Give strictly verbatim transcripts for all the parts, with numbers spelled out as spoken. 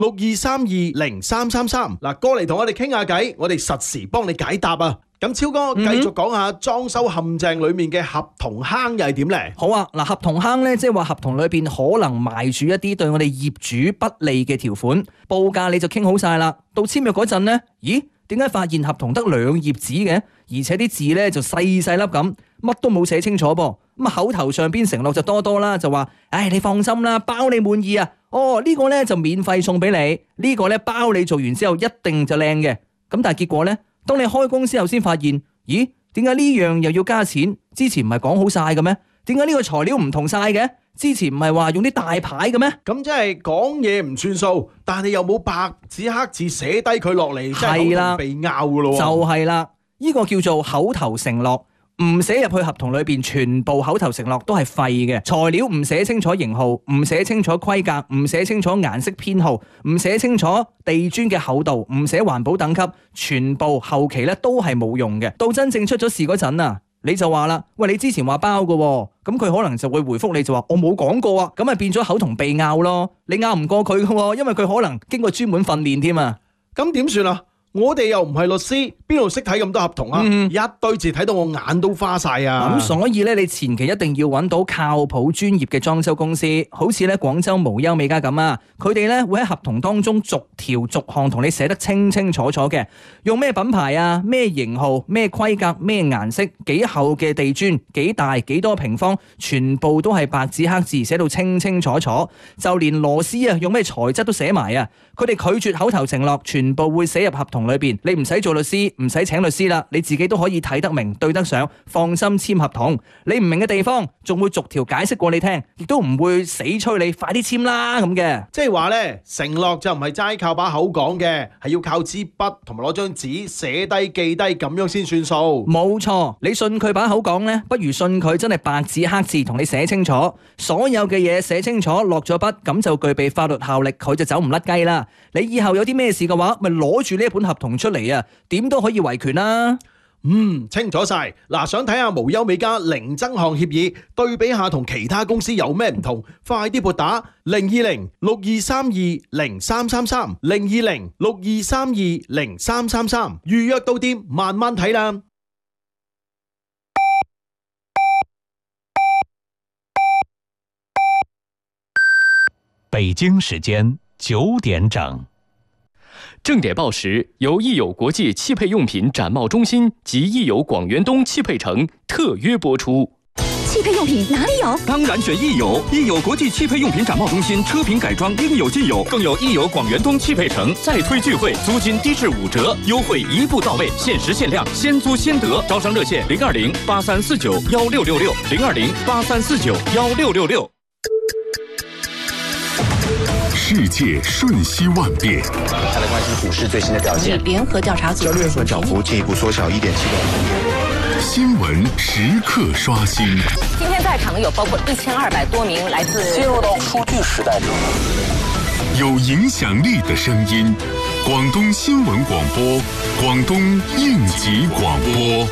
六二三二零三三三。嗱，過嚟同我哋傾下偈，我哋實時幫你解答啊！咁超哥繼續講下裝修陷阱裏面嘅合同坑又係點呢？ 好啊，嗱，合同坑呢，即係話合同裏邊可能埋住一啲對我哋業主不利嘅條款，報價你就傾好晒啦，到簽約嗰陣呢，咦？點解發現合同得兩頁紙嘅，而且啲字呢就細細粒咁，乜都冇寫清楚噃？咁啊口頭上邊承諾就多多啦，就話，唉，你放心啦，包你滿意啊！哦，呢個呢就免費送俾你，呢個呢包你做完之後一定就靚嘅。咁但係結果呢？當你開工之後先發現，咦？點解呢樣又要加錢？之前唔係講好晒嘅咩？點解呢個材料唔同晒嘅？之前唔係話用啲大牌嘅咩？咁即係講嘢唔算數，但係又冇白紙黑字寫低佢落嚟，真係好被拗噶咯。 就係啦，呢個叫做口頭承諾。唔寫入去合同裏邊，全部口頭承諾都係廢嘅。材料唔寫清楚型號，唔寫清楚規格，唔寫清楚顏色編號，唔寫清楚地磚嘅厚度，唔寫環保等級，全部後期咧都係冇用嘅。到真正出咗事嗰陣啊，你就話啦，喂，你之前話包嘅，咁佢可能就會回覆你就話我冇講過啊，咁咪變咗口同鼻拗咯。你拗唔過佢嘅，因為佢可能經過專門訓練添啊。 咁點算啊？我哋又唔係律師，邊度識睇咁多合同啊？嗯、一堆字睇到我眼都花晒啊！ 咁所以咧，你前期一定要揾到靠譜專業嘅裝修公司，好似咧廣州無憂美家咁啊，佢哋咧會喺合同當中逐條逐項同你寫得清清楚楚嘅，用咩品牌啊、咩型號、咩規格、咩顏色、幾厚嘅地磚、幾大、幾多平方，全部都係白紙黑字寫到清清楚楚，就連螺絲啊用咩材質都寫埋啊！佢哋拒絕口頭承諾，全部會寫入合同裏邊。你唔使做律師，唔使請律師啦，你自己都可以睇得明、對得上，放心簽合同。你唔明嘅地方，仲會逐條解釋過你聽，亦都唔會死催你快啲簽啦咁嘅。 即係話呢，承諾就唔係齋靠把口講嘅，係要靠支筆同埋攞張紙寫低記低咁樣先算數。 冇錯，你信佢把口講呢，不如信佢真係白紙黑字同你寫清楚，所有嘅嘢寫清楚，落咗筆，咁就具備法律效力，佢就走唔甩雞啦。你以後有啲咩事嘅話，咪攞住呢一本合同出嚟啊，點都可以維權啦。 嗯，清楚晒。嗱，想睇下無憂美家零增項協議，對比下同其他公司有咩唔同，快啲撥打零二零六二三二零三三三零二零六二三二零三三三，預約到店慢慢睇啦。 北京時間九點整。 正點報時由益友國際汽配用品展貿中心及益友廣園東汽配城特約播出。 汽配用品哪裡有？ 當然選益友，益友國際汽配用品展貿中心車品改裝應有盡有，更有益友廣園東汽配城再推聚會，租金低至五折，優惠一步到位，限時限量，先租先得。招商熱線零二零八三四九幺六六六零二零八三四九幺六六六。 世界瞬息萬變， 再來關心股市最新的表現。 聯合調查組交易員漲幅進一步縮小一點七個百分點。 新聞時刻刷新。 今天在場的有包括一千二百多名來自。 進入到數據時代。 有影響力的聲音，廣東新聞廣播，廣東應急廣播。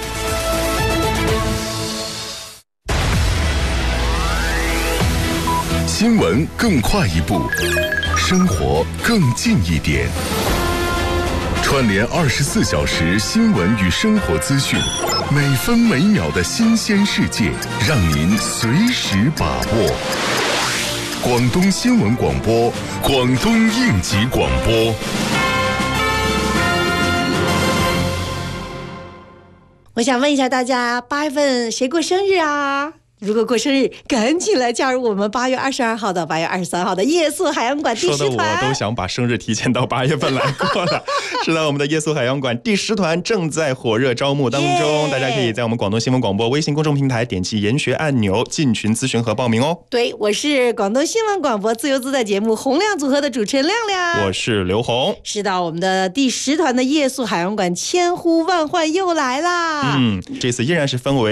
新聞更快一步，生活更近一點。串聯二十四小時新聞與生活資訊，每分每秒的新鮮世界，讓您隨時把握。廣東新聞廣播，廣東應急廣播。 我想問一下大家，八月份誰過生日啊？如果過生日，趕緊來加入我們八月二十二號到八月二十三號的夜宿海洋館第十團。 說的我都想把生日提前到八月份來過了。是的，我們的夜宿海洋館第十團正在火熱招募當中， yeah! 大家可以在我們廣東新聞廣播微信公眾平台點擊研學按鈕進群諮詢和報名哦。 對，我是廣東新聞廣播自由自在節目洪亮組合的主持人亮亮， 我是劉紅。 是的，我們的第十團的夜宿海洋館千呼萬喚又來啦。 嗯，這次依然是分為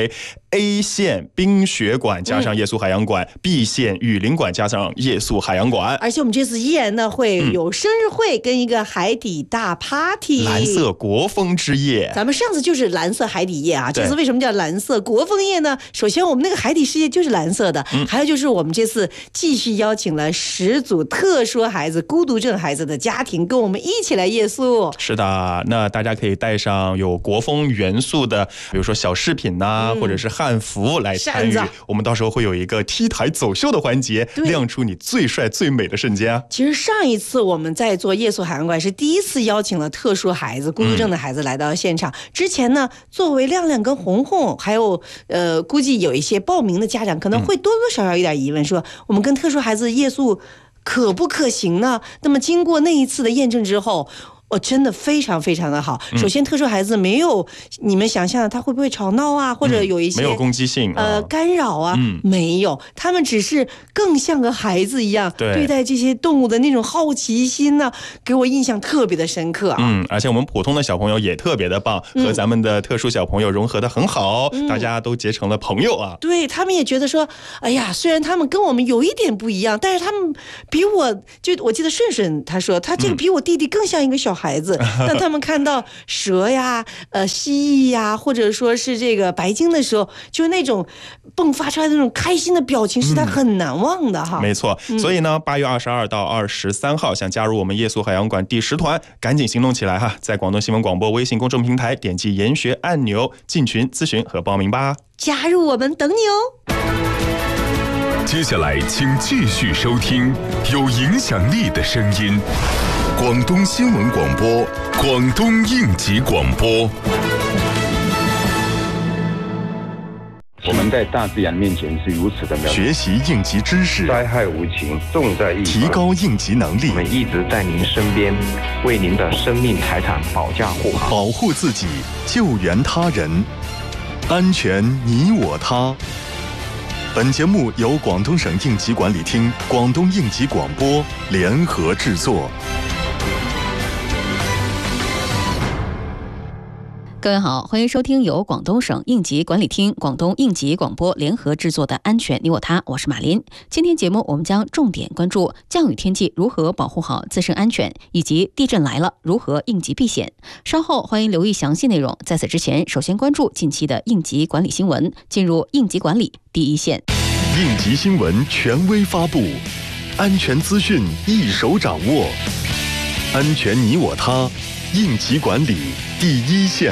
A 线冰雪馆加上夜宿海洋馆、嗯、B 线雨林馆加上夜宿海洋馆。 而且我们这次依然呢会有生日会跟一个海底大 party，、嗯、 蓝色国风之夜。 咱们上次就是蓝色海底夜啊，这次为什么叫蓝色国风夜呢？首先我们那个海底世界就是蓝色的、嗯、还有就是我们这次继续邀请了十组特殊孩子孤独症孩子的家庭跟我们一起来夜宿。 是的，那大家可以带上有国风元素的比如说小饰品啊、嗯、或者是汉服来参与，我们到时候会有一个 T 台走秀的环节，亮出你最帅最美的瞬间啊！ 其实上一次我们在做夜宿海洋馆是第一次邀请了特殊孩子、孤独症的孩子来到现场。嗯、之前呢，作为亮亮跟红红，还有呃，估计有一些报名的家长可能会多多少少有点疑问，说我们跟特殊孩子夜宿可不可行呢？那么经过那一次的验证之后。哦，真的非常非常的好。首先，特殊孩子没有你们想象的他会不会吵闹啊，或者有一些、 嗯、没有攻击性呃干扰啊、嗯，没有，他们只是更像个孩子一样对, 对待这些动物的那种好奇心呢、啊，给我印象特别的深刻啊。 嗯，而且我们普通的小朋友也特别的棒，和咱们的特殊小朋友融合的很好、嗯，大家都结成了朋友啊。 对，他们也觉得说，哎呀，虽然他们跟我们有一点不一样，但是他们比我就我记得顺顺他说，他这个比我弟弟更像一个小孩子。嗯、当他们看到蛇呀、呃蜥蜴呀，或者说是这个白鲸的时候，就是那种迸发出来的那种开心的表情，是他很难忘的哈。 嗯、没错，所以呢，八月二十二到二十三号，想加入我们夜宿海洋馆第十团，赶紧行动起来哈！在广东新闻广播微信公众平台点击研学按钮，进群咨询和报名吧。 加入我们，等你哦。 接下来，请继续收听有影响力的声音。广东新闻广播，广东应急广播。 我们在大自然面前是如此的渺小， 学习应急知识， 灾害无情，重在预防， 提高应急能力。 我们一直在您身边，为您的生命财产保驾护航， 保护自己，救援他人，安全你我他。本节目由广东省应急管理厅、广东应急广播联合制作。 各位好，欢迎收听由广东省应急管理厅、广东应急广播联合制作的《安全你我他》，我是马林。今天节目我们将重点关注降雨天气如何保护好自身安全，以及地震来了如何应急避险。稍后欢迎留意详细内容。在此之前，首先关注近期的应急管理新闻，进入应急管理第一线。 应急新闻权威发布，安全资讯一手掌握，安全你我他，应急管理第一线。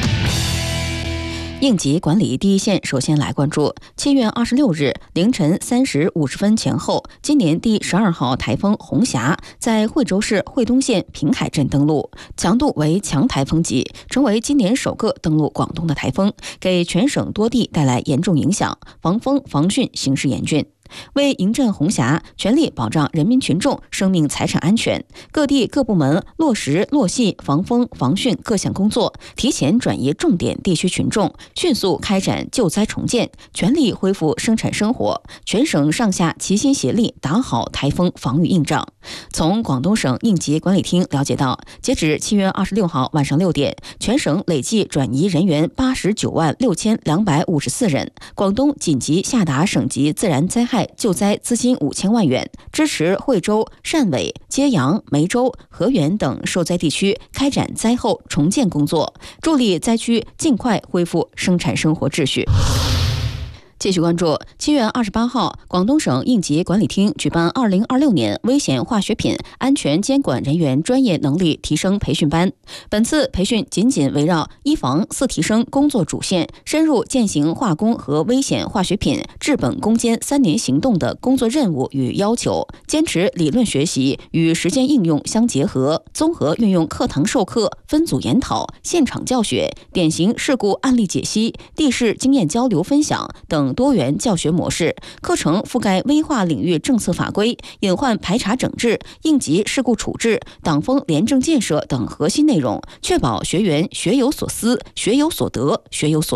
应急管理第一线，首先来关注七月二十六日凌晨三时五十分前后，今年第十二号台风红霞在惠州市惠东县平海镇登陆，强度为强台风级，成为今年首个登陆广东的台风，给全省多地带来严重影响，防风防汛形势严峻。为迎阵红霞，全力保障人民群众生命财产安全，各地各部门落实落细防风防汛各项工作，提前转移重点地区群众，迅速开展救灾重建，全力恢复生产生活，全省上下齐心协力打好台风防御硬仗。从广东省应急管理厅了解到，截止七月二十六号晚上六点，全省累计转移人员八十九万六千两百五十四人，广东紧急下达省级自然灾害救灾资金五千万元，支持惠州、汕尾、揭阳、梅州、河源等受灾地区开展灾后重建工作，助力灾区尽快恢复生产生活秩序。继续关注，七月二十八号，广东省应急管理厅举办二零二六年危险化学品安全监管人员专业能力提升培训班。本次培训紧紧围绕一防四提升工作主线，深入践行化工和危险化学品治本攻坚三年行动的工作任务与要求，坚持理论学习与实践应用相结合，综合运用课堂授课、分组研讨、现场教学、典型事故案例解析、地势经验交流分享等多元教学模式，课程覆盖危化领域政策法规、隐患排查整治、应急事故处置、党风廉政建设等核心内容，确保学员学有所思、学有所得、学有所用。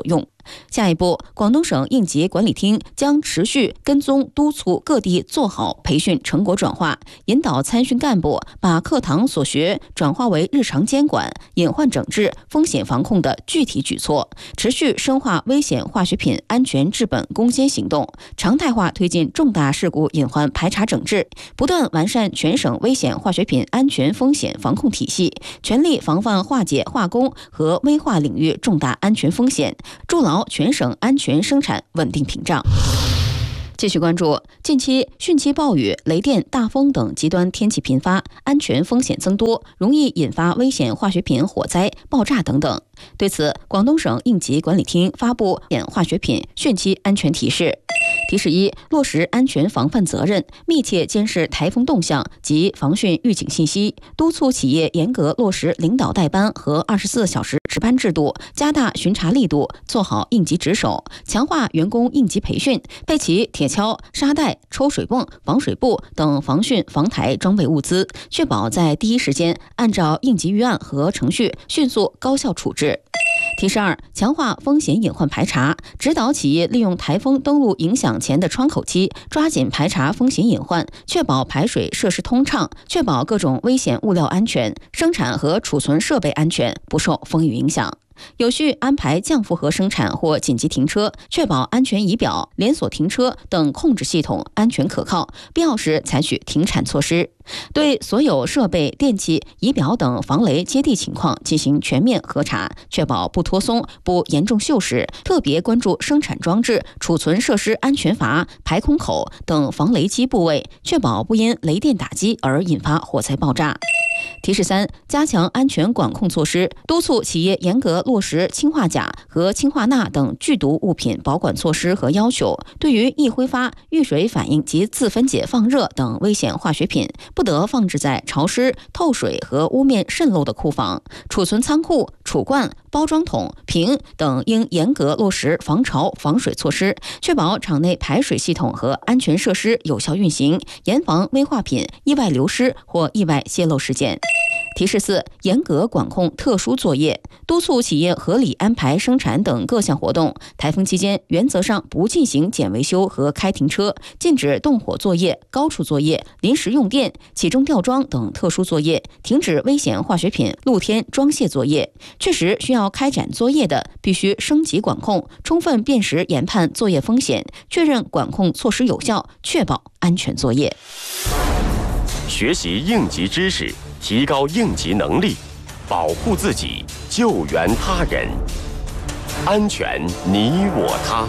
下一步，广东省应急管理厅将持续跟踪督促各地做好培训成果转化，引导参训干部把课堂所学转化为日常监管、隐患整治、风险防控的具体举措，持续深化危险化学品安全治本攻坚行动，常态化推进重大事故隐患排查整治，不断完善全省危险化学品安全风险防控体系，全力防范化解化工和危化领域重大安全风险，筑牢全省安全生产稳定屏障。继续关注，近期汛期暴雨、雷电、大风等极端天气频发，安全风险增多，容易引发危险化学品火灾、爆炸等等。对此，广东省应急管理厅发布危险化学品汛期安全提示。提示一：落实安全防范责任，密切监视台风动向及防汛预警信息，督促企业严格落实领导带班和二十四小时值班制度，加大巡查力度，做好应急值守，强化员工应急培训，备齐铁锹、沙袋、抽水泵、防水布等防汛防台装备物资，确保在第一时间按照应急预案和程序迅速高效处置。提示二：强化风险隐患排查，指导企业利用台风登陆影响前的窗口期，抓紧排查风险隐患，确保排水设施通畅，确保各种危险物料安全，生产和储存设备安全，不受风雨影响。有序安排降负荷生产或紧急停车，确保安全仪表、连锁停车等控制系统安全可靠，必要时采取停产措施。对所有设备、电器、仪表等防雷接地情况进行全面核查，确保不脱松、不严重锈蚀，特别关注生产装置、储存设施安全阀、排空口等防雷击部位，确保不因雷电打击而引发火灾爆炸。提示三：加强安全管控措施，督促企业严格落实氰化钾和氰化钠等剧毒物品保管措施和要求。对于易挥发、遇水反应及自分解放热等危险化学品，不得放置在潮湿、透水和污面渗漏的库房、储存仓库、储罐、包装桶、瓶等，应严格落实防潮防水措施，确保厂内排水系统和安全设施有效运行，严防危化品意外流失或意外泄漏事件。提示四：严格管控特殊作业，督促企业合理安排生产等各项活动。台风期间，原则上不进行检维修和开停车，禁止动火作业、高处作业、临时用电、起重吊装等特殊作业，停止危险化学品露天装卸作业。确实需要开展作业的，必须升级管控，充分辨识研判作业风险，确认管控措施有效，确保安全作业。 学习应急知识，提高应急能力，保护自己，救援他人，安全你我他。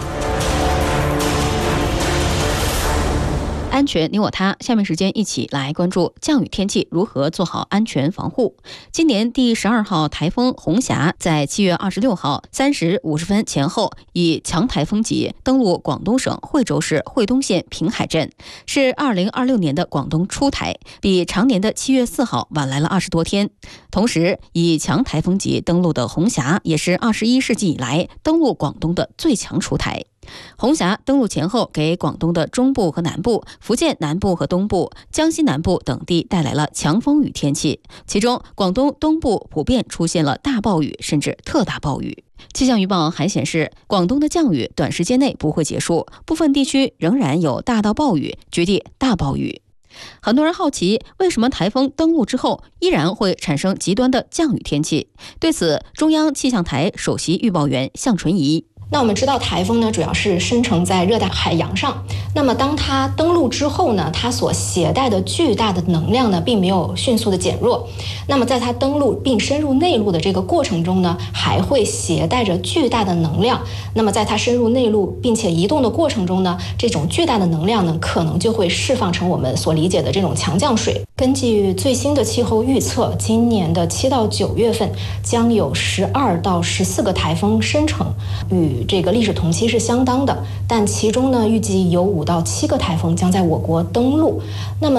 安全你我他，下面时间一起来关注降雨天气如何做好安全防护。今年第十二号台风红霞在七月二十六号三时五十分前后以强台风级登陆广东省惠州市惠东县平海镇，是二零二六年的广东初台，比常年的七月四号晚来了二十多天。同时，以强台风级登陆的红霞也是二十一世纪以来登陆广东的最强出台。红霞登陆前后，给广东的中部和南部、福建南部和东部、江西南部等地带来了强风雨天气，其中广东东部普遍出现了大暴雨甚至特大暴雨。气象预报还显示，广东的降雨短时间内不会结束，部分地区仍然有大到暴雨，局地大暴雨。很多人好奇，为什么台风登陆之后依然会产生极端的降雨天气？对此，中央气象台首席预报员向纯仪。 那我们知道台风呢，主要是生成在热带海洋上。那么当它登陆之后呢，它所携带的巨大的能量呢，并没有迅速的减弱。那么在它登陆并深入内陆的这个过程中呢，还会携带着巨大的能量。那么在它深入内陆并且移动的过程中呢，这种巨大的能量呢，可能就会释放成我们所理解的这种强降水。根据最新的气候预测，今年的七到九月份将有十二到十四个台风生成，与这个历史同期是相当的，但其中呢，预计有五到七个台风将在我国登陆。那么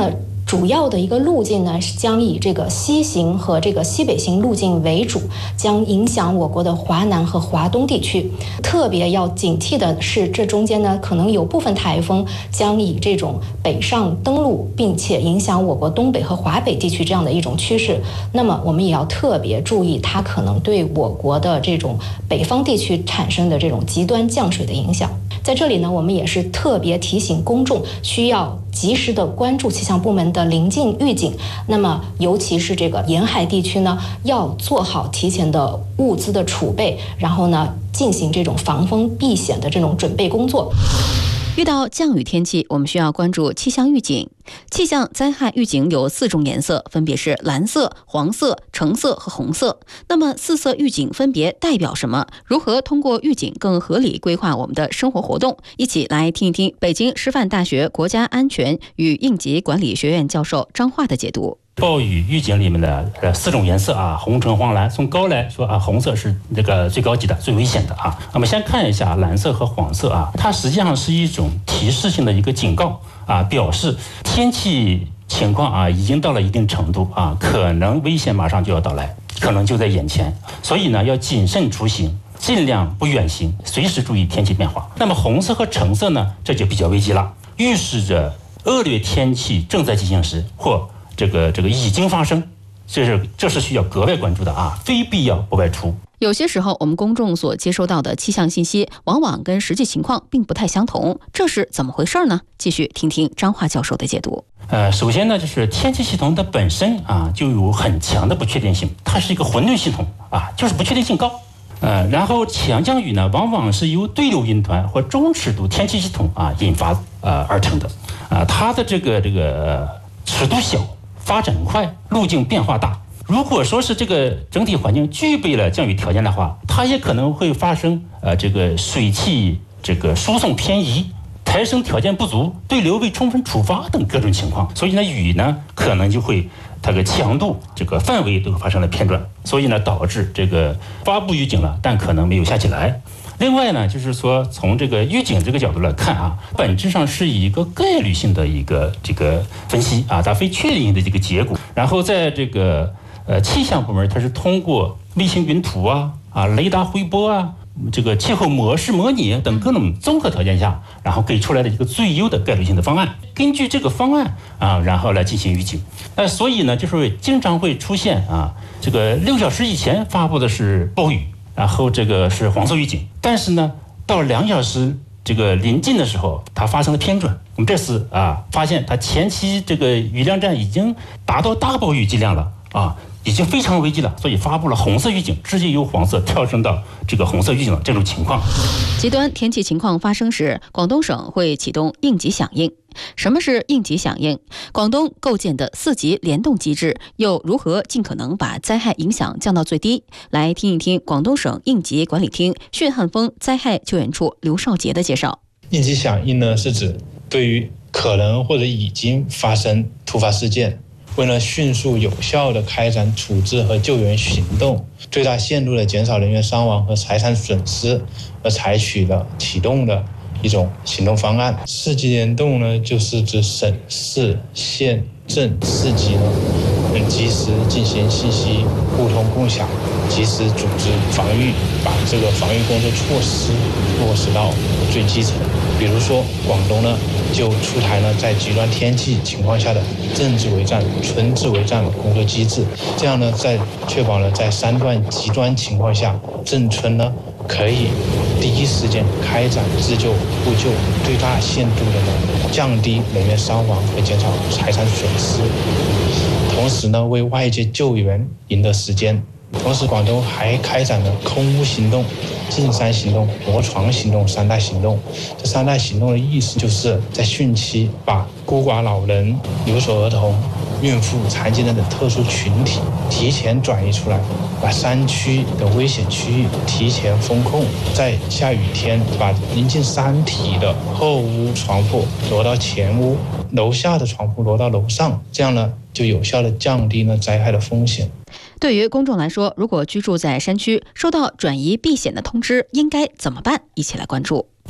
主要的一个路径呢，是将以这个西行和这个西北行路径为主，将影响我国的华南和华东地区。特别要警惕的是，这中间呢，可能有部分台风将以这种北上登陆，并且影响我国东北和华北地区这样的一种趋势。那么我们也要特别注意，它可能对我国的这种北方地区产生的这种极端降水的影响。在这里呢，我们也是特别提醒公众，需要及时的关注气象部门的临近预警。那么，尤其是这个沿海地区呢，要做好提前的物资的储备，然后呢，进行这种防风避险的这种准备工作。 遇到降雨天气，我们需要关注气象预警。气象灾害预警有四种颜色，分别是蓝色、黄色、橙色和红色。那么四色预警分别代表什么？如何通过预警更合理规划我们的生活活动？一起来听一听北京师范大学国家安全与应急管理学院教授张化的解读。 暴雨预警里面的呃四种颜色啊，红橙黄蓝，从高来说啊，红色是这个最高级的、最危险的啊。那么先看一下蓝色和黄色啊，它实际上是一种提示性的一个警告啊，表示天气情况啊已经到了一定程度啊，可能危险马上就要到来，可能就在眼前，所以呢要谨慎出行，尽量不远行，随时注意天气变化。那么红色和橙色呢，这就比较危急了，预示着恶劣天气正在进行时或这个这个已经发生，这是这是需要格外关注的啊，非必要不外出。 有些时候，我们公众所接收到的气象信息，往往跟实际情况并不太相同，这是怎么回事呢？继续听听张化教授的解读。 呃，首先呢，就是天气系统的本身啊，就有很强的不确定性，它是一个混沌系统啊，就是不确定性高。呃，然后强降雨呢，往往是由对流云团或中尺度天气系统啊引发呃而成的啊，它的这个这个尺度小，发展快，路径变化大。如果说是这个整体环境具备了降雨条件的话，它也可能会发生呃这个水汽这个输送偏移、抬升条件不足、对流未充分触发等各种情况。所以呢，雨呢可能就会它的强度、这个范围都发生了偏转，所以呢导致这个发布预警了，但可能没有下起来。另外呢，就是说从这个预警这个角度来看啊，本质上是一个概率性的一个这个分析啊，它非确定性的这个结果。然后在这个呃气象部门，它是通过卫星云图啊、啊雷达回波啊、这个气候模式模拟等各种综合条件下，然后给出来的一个最优的概率性的方案。根据这个方案啊，然后来进行预警。呃，所以呢，就是经常会出现啊，这个六小时以前发布的是暴雨。然后这个是黄色预警，但是呢，到两小时这个临近的时候，它发生了偏转。我们这次啊，发现它前期这个雨量站已经达到大暴雨剂量了啊，已经非常危急了，所以发布了红色预警，直接由黄色跳升到这个红色预警的这种情况。 极端天气情况发生时，广东省会启动应急响应。什么是应急响应？广东构建的四级联动机制又如何尽可能把灾害影响降到最低？来听一听广东省应急管理厅巽汉风灾害救援处刘少杰的介绍。 应急响应呢，是指对于可能或者已经发生突发事件，为了迅速有效地开展处置和救援行动，最大限度地减少人员伤亡和财产损失，而采取了启动的一种行动方案。四级联动呢，就是指省市县镇四级呢，能及时进行信息互通共享，及时组织防御，把这个防御工作措施落实到最基层。比如说广东呢，就出台了在极端天气情况下的镇治为战、村治为战工作机制，这样呢，在确保了在三段极端情况下，镇村呢可以第一时间开展自救互救，最大限度的呢降低人员伤亡和减少财产损失，同时呢为外界救援赢得时间。同时，广东还开展了空屋行动、进山行动、挪床行动三大行动。这三大行动的意思就是在汛期把孤寡老人、留守儿童、孕妇、残疾人等特殊群体提前转移出来，把山区的危险区域提前封控，在下雨天把临近山体的后屋床铺挪到前屋，楼下的床铺挪到楼上，这样呢就有效地降低了灾害的风险。 对于公众来说，如果居住在山区，收到转移避险的通知，应该怎么办？一起来关注。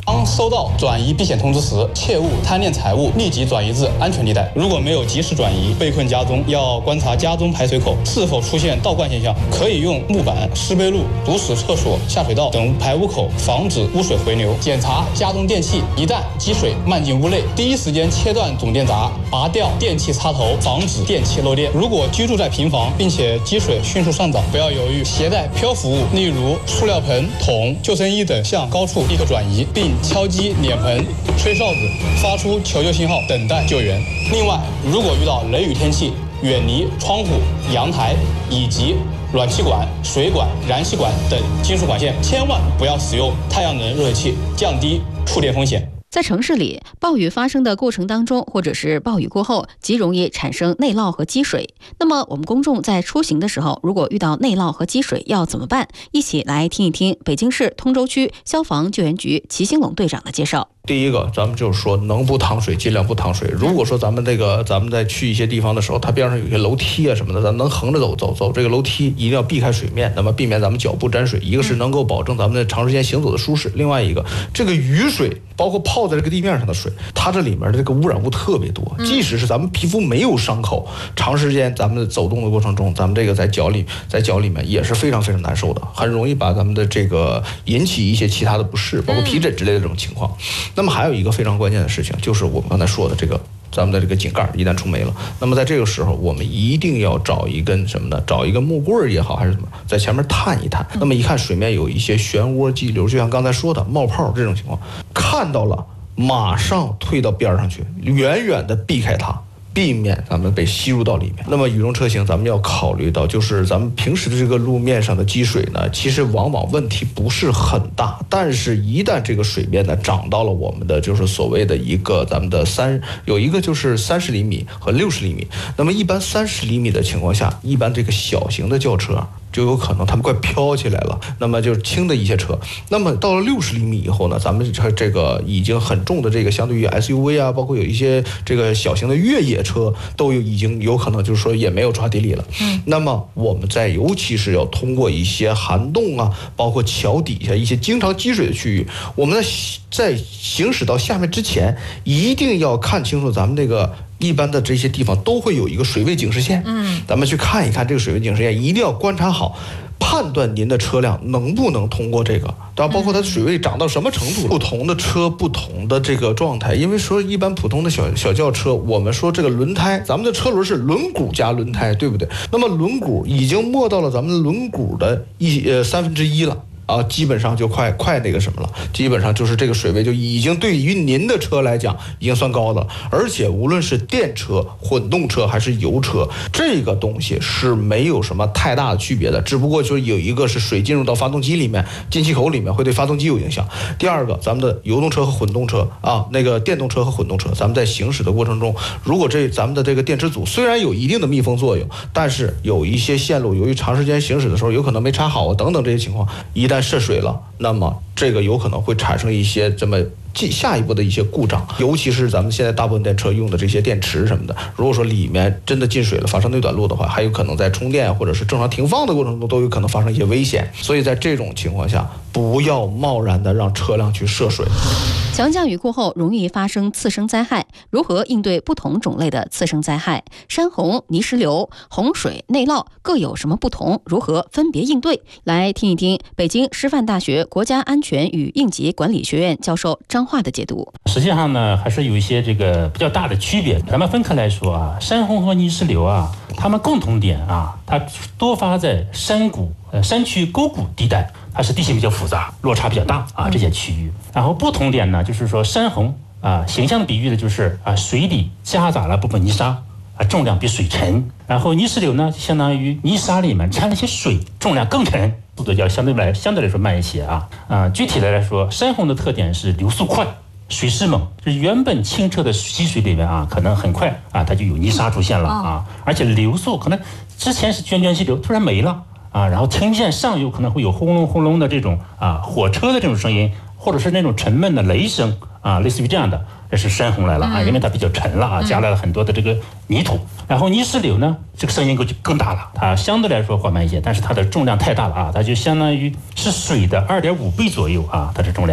当收到转移避险通知时，切勿贪恋财物，立即转移至安全地带。如果没有及时转移，被困家中，要观察家中排水口是否出现倒灌现象，可以用木板、石碑路堵死厕所、下水道等排污口，防止污水回流。检查家中电器，一旦积水漫进屋内，第一时间切断总电闸，拔掉电器插头，防止电器漏电。如果居住在平房，并且积水迅速上涨，不要犹豫，携带漂浮物，例如塑料盆、桶、救生衣等，向高处立刻转移，并敲击脸盆、吹哨子，发出求救信号，等待救援。另外，如果遇到雷雨天气，远离窗户、阳台以及暖气管、水管、燃气管等金属管线，千万不要使用太阳能热水器，降低触电风险。 在城市里，暴雨发生的过程当中，或者是暴雨过后，极容易产生内涝和积水。那么我们公众在出行的时候，如果遇到内涝和积水要怎么办？一起来听一听北京市通州区消防救援局齐兴龙队长的介绍。 第一个，咱们就是说能不淌水尽量不淌水。如果说咱们这个咱们在去一些地方的时候，它边上有一些楼梯啊什么的，咱能横着走走走这个楼梯，一定要避开水面，那么避免咱们脚部沾水。一个是能够保证咱们的长时间行走的舒适，另外一个这个雨水包括泡在这个地面上的水，它这里面的这个污染物特别多。即使是咱们皮肤没有伤口，长时间咱们走动的过程中，咱们这个在脚里在脚里面也是非常非常难受的，很容易把咱们的这个引起一些其他的不适，包括皮疹之类的这种情况。那么还有一个非常关键的事情，就是我们刚才说的这个咱们的这个井盖一旦冲没了，那么在这个时候我们一定要找一根什么呢？找一个木棍也好还是什么，在前面探一探。那么一看水面有一些漩涡激流，就像刚才说的冒泡这种情况，看到了马上退到边上去，远远的避开它，避免咱们被吸入到里面。那么雨中车行咱们要考虑到，就是咱们平时的这个路面上的积水呢，其实往往问题不是很大，但是一旦这个水面呢涨到了我们的就是所谓的一个咱们的三有一个就是三十厘米和六十厘米，那么一般三十厘米的情况下，一般这个小型的轿车就有可能它们快飘起来了，那么就是轻的一些车。那么到了六十厘米以后呢，咱们这这个已经很重的这个相对于 S U V 啊，包括有一些这个小型的越野车都有已经有可能就是说也没有抓地力了。嗯，那么我们在尤其是要通过一些涵洞啊，包括桥底下一些经常积水的区域，我们在在行驶到下面之前，一定要看清楚咱们这个。一般的这些地方都会有一个水位警示线，嗯，咱们去看一看这个水位警示线，一定要观察好，判断您的车辆能不能通过这个，对吧？包括它的水位涨到什么程度，不同的车不同的这个状态。因为说一般普通的小小轿车，我们说这个轮胎，咱们的车轮是轮毂加轮胎，对不对？那么轮毂已经没到了咱们轮毂的一呃三分之一了。啊，基本上就快快那个什么了，基本上就是这个水位就已经对于您的车来讲已经算高的了。而且无论是电车、混动车还是油车，这个东西是没有什么太大的区别的，只不过就是有一个是水进入到发动机里面，进气口里面会对发动机有影响。第二个，咱们的油动车和混动车啊，那个电动车和混动车，咱们在行驶的过程中，如果这咱们的这个电池组虽然有一定的密封作用，但是有一些线路由于长时间行驶的时候有可能没插好啊等等这些情况，一旦涉水了，那么这个有可能会产生一些这么下一步的一些故障，尤其是咱们现在大部分电车用的这些电池什么的，如果说里面真的进水了，发生内短路的话，还有可能在充电或者是正常停放的过程中都有可能发生一些危险。所以在这种情况下，不要贸然的让车辆去涉水。 强降雨过后容易发生次生灾害，如何应对不同种类的次生灾害？山洪、泥石流、洪水、内涝各有什么不同？如何分别应对？来听一听北京师范大学国家安全与应急管理学院教授张化的解读。 实际上呢，还是有一些这个比较大的区别。咱们分开来说啊，山洪和泥石流啊，它们共同点啊，它多发在山谷、呃山区沟谷地带。它是地形比较复杂，落差比较大啊，这些区域。然后不同点呢，就是说山洪啊，形象的比喻的就是啊，水里夹杂了部分泥沙啊，重量比水沉。然后泥石流呢，相当于泥沙里面掺了些水，重量更沉，速度要相对来相对来说慢一些啊。啊，具体的来说，山洪的特点是流速快，水势猛，就是原本清澈的溪水里面啊，可能很快啊，它就有泥沙出现了啊，而且流速可能之前是涓涓细流，突然没了。啊，然后听见上游可能会有轰隆轰隆的这种啊火车的这种声音，或者是那种沉闷的雷声啊，类似于这样的，这是山洪来了啊，因为它比较沉了啊，加来了很多的这个泥土。然后泥石流呢，这个声音就更大了，它相对来说缓慢一些，但是它的重量太大了啊，它就相当于是水的二点五倍左右啊，它的重量。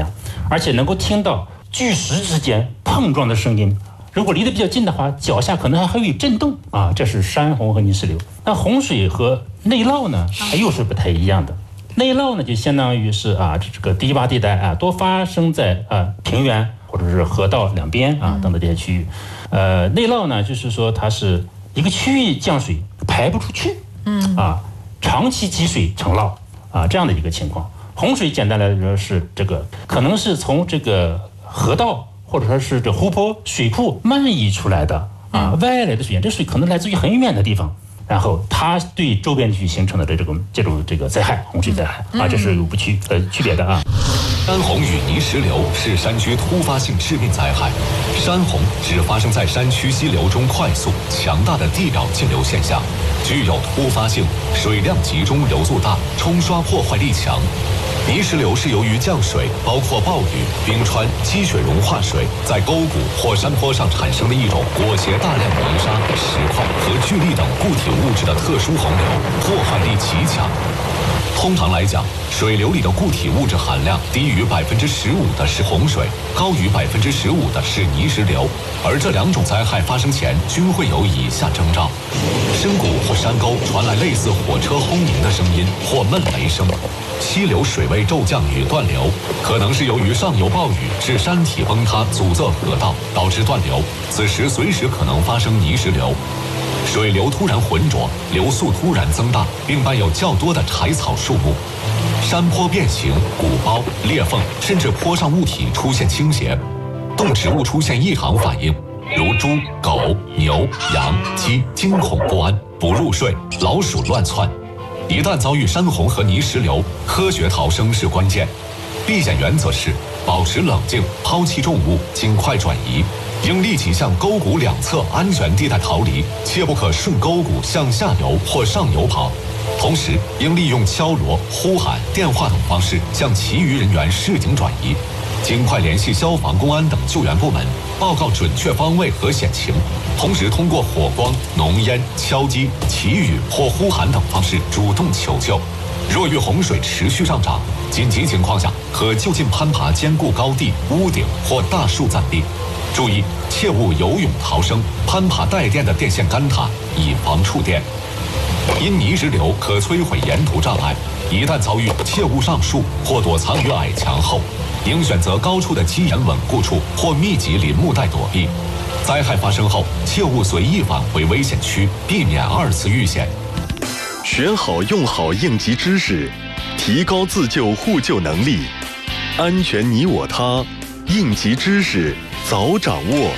而且能够听到巨石之间碰撞的声音。如果离得比较近的话，脚下可能还会有震动啊，这是山洪和泥石流。那洪水和内涝呢，它又是不太一样的。内涝呢，就相当于是啊，这个低洼地带啊，多发生在啊平原或者是河道两边啊等等这些区域。呃，内涝呢，就是说它是一个区域降水排不出去，嗯啊，长期积水成涝啊这样的一个情况。洪水简单来说是这个，可能是从这个河道或者说是这湖泊、水库漫溢出来的啊外来的水源，这水可能来自于很远的地方。然后它对周边地区形成的这种这种这个灾害，洪水灾害啊，这是有不区呃区别的啊。 山洪与泥石流是山区突发性致命灾害。山洪只发生在山区溪流中快速、强大的地表径流现象，具有突发性，水量集中、流速大，冲刷破坏力强。泥石流是由于降水，包括暴雨、冰川、积雪融化水，在沟谷或山坡上产生的一种裹挟大量泥沙、石块和巨粒等固体物质的特殊洪流，破坏力极强。通常来讲，水流里的固体物质含量低于百分之十五的是洪水，高于百分之十五的是泥石流。而这两种灾害发生前均会有以下征兆：深谷或山沟传来类似火车轰鸣的声音或闷雷声；溪流水位骤降与断流，可能是由于上游暴雨致山体崩塌阻塞河道，导致断流，此时随时可能发生泥石流。水流突然浑浊，流速突然增大，并伴有较多的柴草树木；山坡变形、鼓包、裂缝，甚至坡上物体出现倾斜；动植物出现异常反应，如猪、狗、牛、羊、鸡惊恐不安，不入睡；老鼠乱窜。一旦遭遇山洪和泥石流，科学逃生是关键。避险原则是保持冷静，抛弃重物，尽快转移。应立即向沟谷两侧安全地带逃离，切不可顺沟谷向下游或上游跑。同时，应利用敲锣、呼喊、电话等方式向其余人员示警转移。尽快联系消防、公安等救援部门，报告准确方位和险情。同时，通过火光、浓烟、敲击、祈雨或呼喊等方式主动求救。若遇洪水持续上涨，紧急情况下可就近攀爬坚固高地、屋顶或大树暂避。注意，切勿游泳逃生，攀爬带电的电线杆塔，以防触电。因泥石流可摧毁沿途障碍，一旦遭遇，切勿上树或躲藏于矮墙后，应选择高处的基岩稳固处或密集林木带躲避。灾害发生后，切勿随意返回危险区，避免二次遇险。 学好用好应急知识，提高自救互救能力，安全你我他，应急知识早掌握。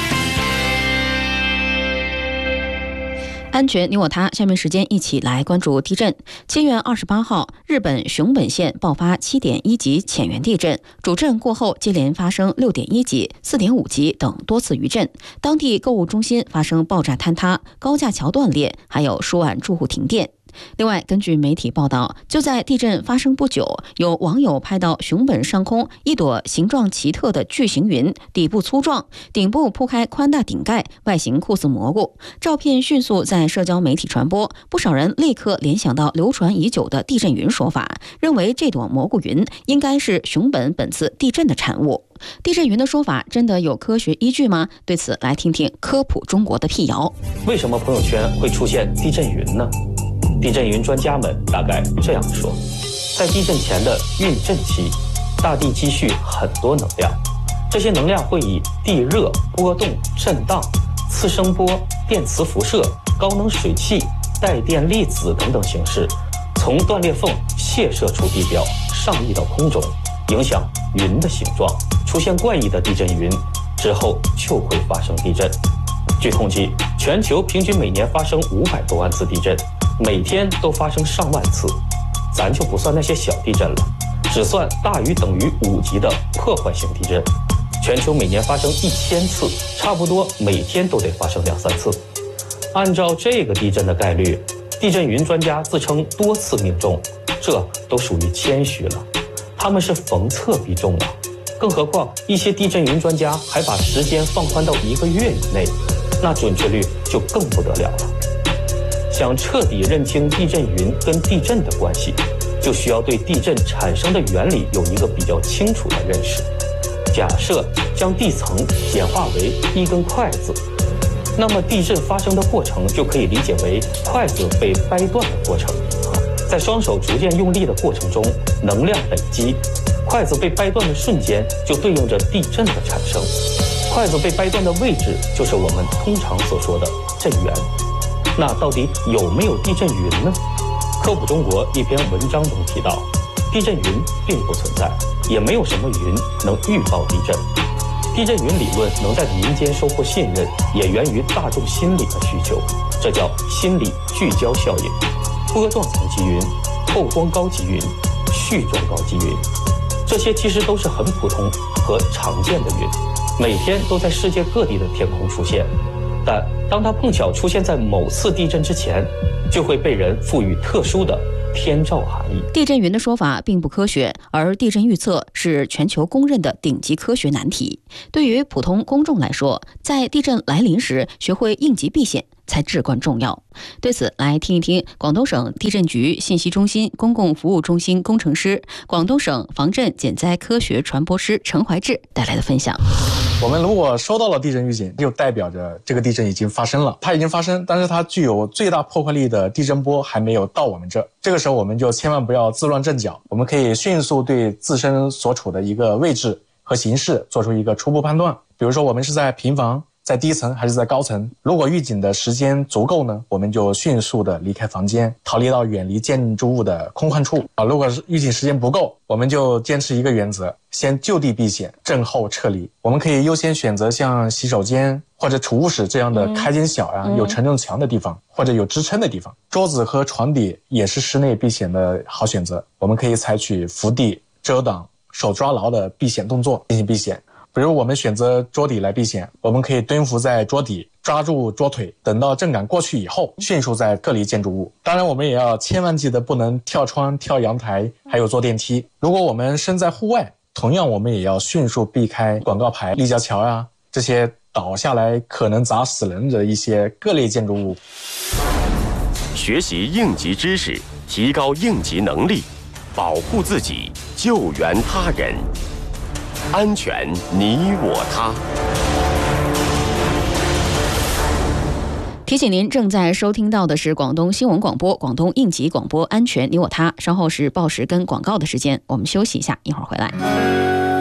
安全你我他，下面时间一起来关注地震。七月二十八号，日本熊本县爆发七点一级浅源地震，主震过后接连发生六点一级、四点五级等多次余震，当地购物中心发生爆炸坍塌、高架桥断裂，还有数万住户停电。另外，根据媒体报道，就在地震发生不久，有网友拍到熊本上空一朵形状奇特的巨型云，底部粗壮，顶部铺开宽大顶盖，外形酷似蘑菇。照片迅速在社交媒体传播，不少人立刻联想到流传已久的地震云说法，认为这朵蘑菇云应该是熊本本次地震的产物。地震云的说法真的有科学依据吗？对此，来听听科普中国的辟谣。 为什么朋友圈会出现地震云呢？地震云专家们大概这样说：在地震前的运震期，大地积蓄很多能量，这些能量会以地热、波动、震荡、次声波、电磁辐射、高能水汽、带电粒子等等形式，从断裂缝泄射出地表，上溢到空中，影响云的形状。出现怪异的地震云之后，就会发生地震。据统计，全球平均每年发生五百多万次地震，每天都发生上万次。咱就不算那些小地震了，只算大于等于五级的破坏性地震，全球每年发生一千次，差不多每天都得发生两三次。按照这个地震的概率，地震云专家自称多次命中，这都属于谦虚了，他们是逢测必中啊。更何况一些地震云专家还把时间放宽到一个月以内，那准确率就更不得了了。想彻底认清地震云跟地震的关系，就需要对地震产生的原理有一个比较清楚的认识。 假设将地层简化为一根筷子，那么地震发生的过程就可以理解为筷子被掰断的过程。在双手逐渐用力的过程中，能量累积，筷子被掰断的瞬间就对应着地震的产生。筷子被掰断的位置就是我们通常所说的震源。那到底有没有地震云呢？科普中国一篇文章中提到，地震云并不存在，也没有什么云能预报地震。地震云理论能在民间收获信任，也源于大众心理的需求，这叫心理聚焦效应。波状层积云、透光高积云、絮状高积云，这些其实都是很普通和常见的云，每天都在世界各地的天空出现。但当它碰巧出现在某次地震之前，就会被人赋予特殊的天照含义。 地震云的说法并不科学，而地震预测是全球公认的顶级科学难题。对于普通公众来说，在地震来临时学会应急避险才至关重要。对此，来听一听广东省地震局信息中心公共服务中心工程师、广东省防震减灾科学传播师陈怀志带来的分享。 我们如果收到了地震预警，就代表着这个地震已经发生了，它已经发生，但是它具有最大破坏力的地震波还没有到我们这。这个时候我们就千万不要自乱阵脚，我们可以迅速对自身所处的一个位置和形势做出一个初步判断。比如说我们是在平房、在低层还是在高层，如果预警的时间足够呢，我们就迅速的离开房间，逃离到远离建筑物的空旷处啊。如果预警时间不够，我们就坚持一个原则，先就地避险，震后撤离。我们可以优先选择像洗手间或者储物室这样的开间小啊、嗯、有承重墙的地方，或者有支撑的地方。桌子和床底也是室内避险的好选择，我们可以采取伏地、遮挡、手抓牢的避险动作进行避险。比如我们选择桌底来避险，我们可以蹲伏在桌底，抓住桌腿，等到震感过去以后，迅速再撤离建筑物。当然我们也要千万记得不能跳窗、跳阳台，还有坐电梯。如果我们身在户外，同样我们也要迅速避开广告牌、立交桥啊这些倒下来可能砸死人的一些各类建筑物。 学习应急知识，提高应急能力，保护自己，救援他人。安全你我他。 提醒您，正在收听到的是广东新闻广播、广东应急广播安全你我他。稍后是报时跟广告的时间，我们休息一下，一会儿回来。